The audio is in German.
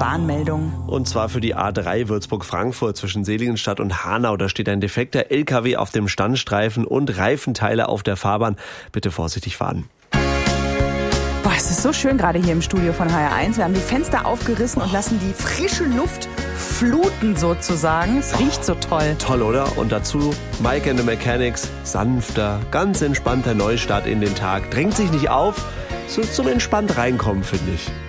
Warnmeldung. Und zwar für die A3 Würzburg-Frankfurt zwischen Seligenstadt und Hanau. Da steht ein defekter LKW auf dem Standstreifen und Reifenteile auf der Fahrbahn. Bitte vorsichtig fahren. Boah, es ist so schön gerade hier im Studio von HR1. Wir haben die Fenster aufgerissen und lassen die frische Luft fluten sozusagen. Es riecht so toll. Toll, oder? Und dazu Mike and the Mechanics. Sanfter, ganz entspannter Neustart in den Tag. Drängt sich nicht auf, so zum entspannt reinkommen, finde ich.